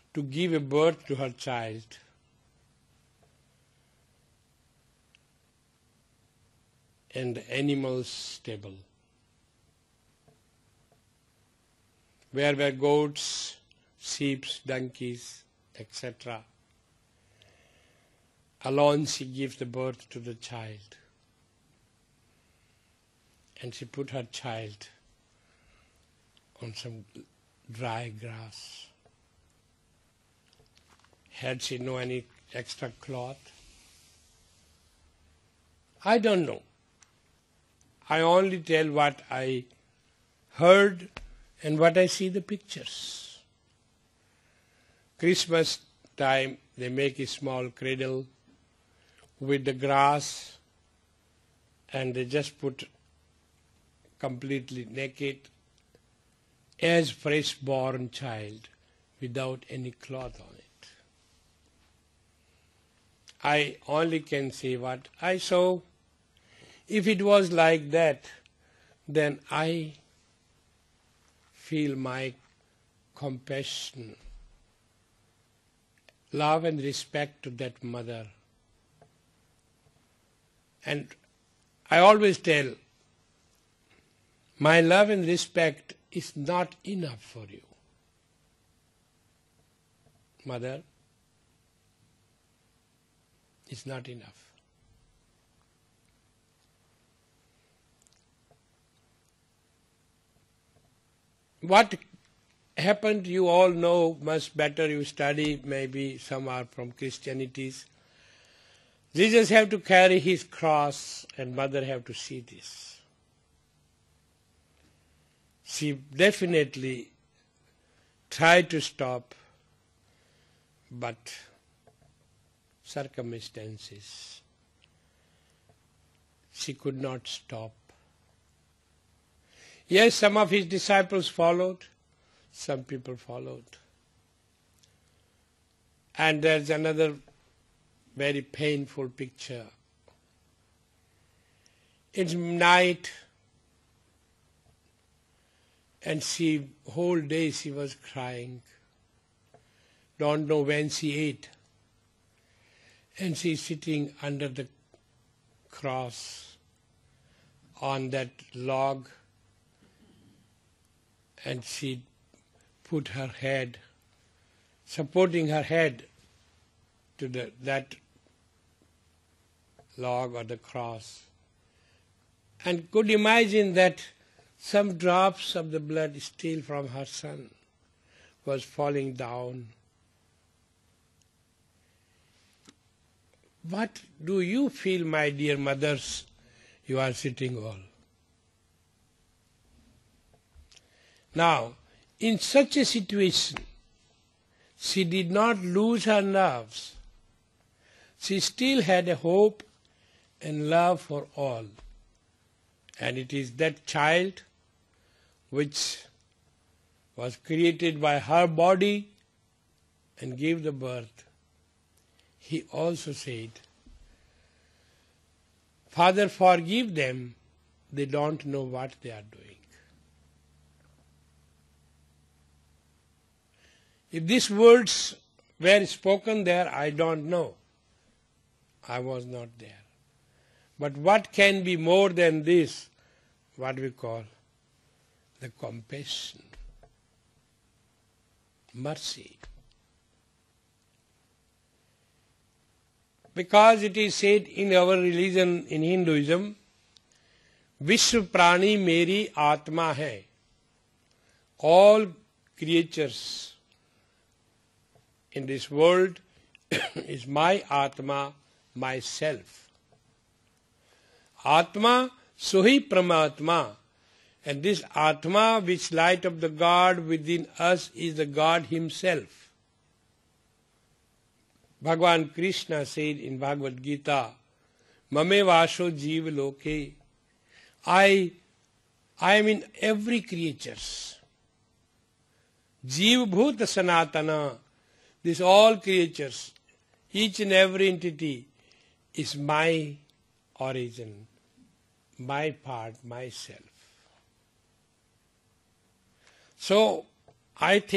to give a birth to her child. In the animal stable, where were goats, sheep, donkeys, etc. Alone she gives the birth to the child. And she put her child on some dry grass. Had she no any extra cloth? I don't know. I only tell what I heard and what I see the pictures. Christmas time they make a small cradle with the grass and they just put completely naked as fresh born child without any cloth on it. I only can say what I saw. If it was like that, then I feel my compassion, love and respect to that mother. And I always tell, my love and respect is not enough for you, mother. It's not enough. What happened, you all know much better, you study, maybe some are from Christianities. Jesus have to carry his cross and mother have to see this. She definitely tried to stop, but circumstances, she could not stop. Yes, some of his disciples followed, some people followed. And there's another very painful picture. It's night, and whole day she was crying. Don't know when she ate. And she's sitting under the cross on that log, and she put her head, supporting her head to that log or the cross. And could imagine that some drops of the blood still from her son was falling down. What do you feel, my dear mothers? You are sitting all. Now, in such a situation, she did not lose her nerves. She still had a hope and love for all. And it is that child which was created by her body and gave the birth. He also said, Father, forgive them, they don't know what they are doing. If these words were spoken there, I don't know. I was not there. But what can be more than this, what we call the compassion, mercy. Because it is said in our religion, in Hinduism, Vishwa Prani Meri Atma hai. All creatures in this world is my Atma, myself. Atma Suhi Pramatma. And this Atma, which light of the God within us, is the God himself. Bhagavan Krishna said in Bhagavad Gita, Mame Vasho Jeev Loke. I am in every creature. Jeev Bhuta Sanatana. These all creatures, each and every entity is my origin, my part, myself. So, I think